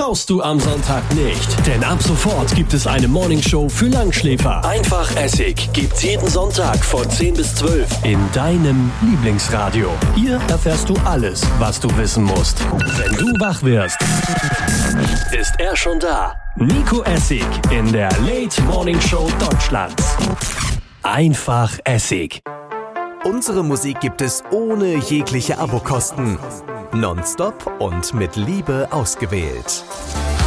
brauchst du am Sonntag nicht. Denn ab sofort gibt es eine Morningshow für Langschläfer. Einfach Essig gibt's jeden Sonntag von 10 bis 12 in deinem Lieblingsradio. Hier erfährst du alles, was du wissen musst. Wenn du wach wirst, ist er schon da. Nico Essig in der Late Morning Show Deutschlands. Einfach Essig. Unsere Musik gibt es ohne jegliche Abokosten. Nonstop und mit Liebe ausgewählt.